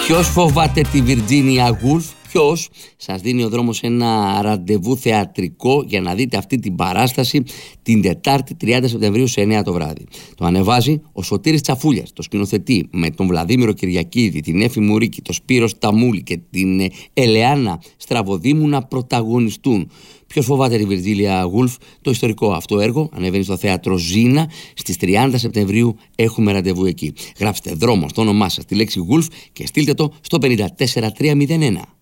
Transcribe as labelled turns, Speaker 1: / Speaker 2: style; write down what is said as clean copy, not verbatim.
Speaker 1: Ποιος φοβάται τη Virginia Woolf? Ποιος? Σας δίνει ο δρόμος ένα ραντεβού θεατρικό για να δείτε αυτή την παράσταση την Τετάρτη 30 Σεπτεμβρίου σε 9 το βράδυ. Το ανεβάζει ο Σωτήρης Τσαφούλιας, το σκηνοθετεί, με τον Βλαδίμηρο Κυριακίδη, την Έφη Μουρίκη, τον Σπύρο Σταμούλη και την Ελεάνα Στραβοδήμου να πρωταγωνιστούν. Ποιος φοβάται τη Virginia Woolf? Το ιστορικό αυτό έργο ανεβαίνει στο θέατρο Ζήνα στις 30 Σεπτεμβρίου. Έχουμε ραντεβού εκεί. Γράψτε δρόμο στο όνομά σας τη λέξη Woolf και στείλτε το στο 54301.